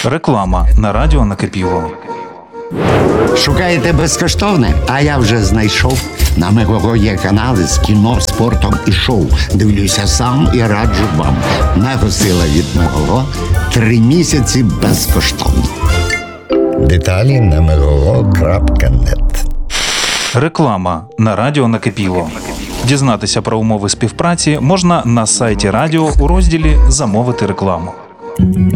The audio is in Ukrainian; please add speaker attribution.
Speaker 1: Реклама на радіо Накипіло.
Speaker 2: Шукаєте безкоштовне? А я вже знайшов. На Мегаго є канали з кіно, спортом і шоу. Дивлюся сам і раджу вам. Мегасила від Мегаго 3 місяці безкоштовно. Деталі на megago.net.
Speaker 1: Реклама на радіо Накипіло. Дізнатися про умови співпраці можна на сайті радіо у розділі «Замовити рекламу».